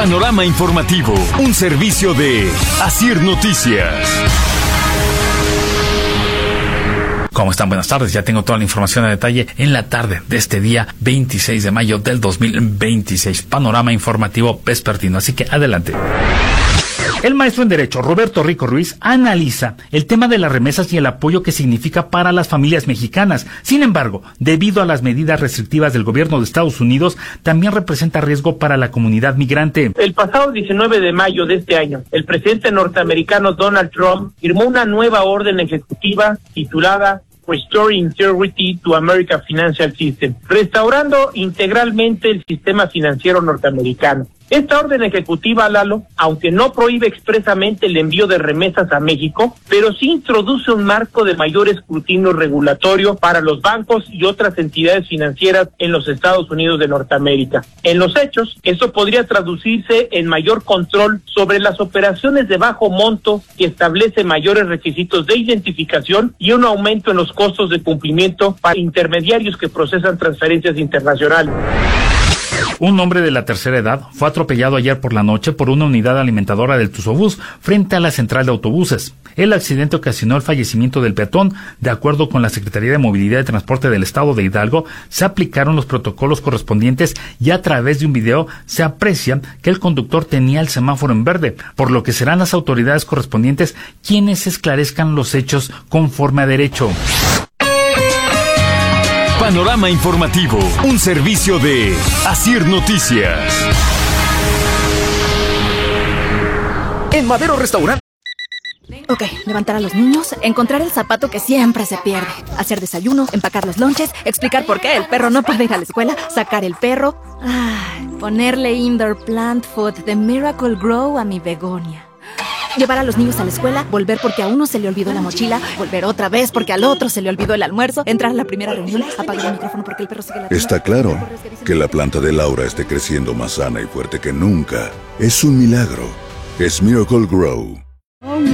Panorama Informativo, un servicio de Asir Noticias. ¿Cómo están? Buenas tardes. Ya tengo toda la información a detalle en la tarde de este día 26 de mayo del 2026. Panorama Informativo vespertino. Así que adelante. El maestro en Derecho, Roberto Rico Ruiz, analiza el tema de las remesas y el apoyo que significa para las familias mexicanas. Sin embargo, debido a las medidas restrictivas del gobierno de Estados Unidos, también representa riesgo para la comunidad migrante. El pasado 19 de mayo de este año, el presidente norteamericano Donald Trump firmó una nueva orden ejecutiva titulada Restoring Integrity to American Financial System, restaurando integralmente el sistema financiero norteamericano. Esta orden ejecutiva, Lalo, aunque no prohíbe expresamente el envío de remesas a México, pero sí introduce un marco de mayor escrutinio regulatorio para los bancos y otras entidades financieras en los Estados Unidos de Norteamérica. En los hechos, eso podría traducirse en mayor control sobre las operaciones de bajo monto, que establece mayores requisitos de identificación y un aumento en los costos de cumplimiento para intermediarios que procesan transferencias internacionales. Un hombre de la tercera edad fue atropellado ayer por la noche por una unidad alimentadora del Tuzobús frente a la central de autobuses. El accidente ocasionó el fallecimiento del peatón. De acuerdo con la Secretaría de Movilidad y Transporte del Estado de Hidalgo, se aplicaron los protocolos correspondientes y a través de un video se aprecia que el conductor tenía el semáforo en verde, por lo que serán las autoridades correspondientes quienes esclarezcan los hechos conforme a derecho. Panorama Informativo, un servicio de Asir Noticias. En Madero Restaurante. Ok, levantar a los niños, encontrar el zapato que siempre se pierde, hacer desayuno, empacar los lonches, explicar por qué el perro no puede ir a la escuela, sacar el perro, ponerle indoor plant food de Miracle Grow a mi begonia. Llevar a los niños a la escuela, volver porque a uno se le olvidó la mochila, volver otra vez porque al otro se le olvidó el almuerzo, entrar a la primera reunión, apagar el micrófono porque el perro sigue la... Está claro que la planta de Laura esté creciendo más sana y fuerte que nunca. Es un milagro. Es Miracle Grow.